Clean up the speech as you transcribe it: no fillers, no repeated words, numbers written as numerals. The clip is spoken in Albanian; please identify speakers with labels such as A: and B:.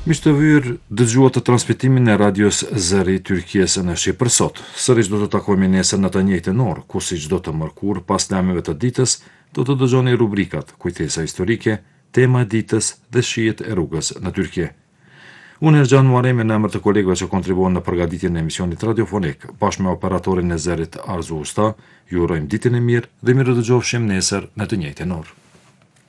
A: Miq të vyrë, dëgjuat të transmitimin e radios Zëri i Tyrkisë në Shqipëri për sot. Sërish do të takohemi nesër në të njëjtën orë, ku si çdo të mërkur pas lajmeve të ditës, do të dëgjoni rubrikat Kujtesa historike, tema e ditës dhe shihet e rrugës në Tyrki. Unë Erxhan Muharremi në emër të kolegëve që kontribuon në përgatitjen e emisionit radiofonik, bashkë me operatorin e Zërit Arzu Usta, ju urojmë ditën e mirë dhe mirë dëgjofshim nesër në të njëjtën orë.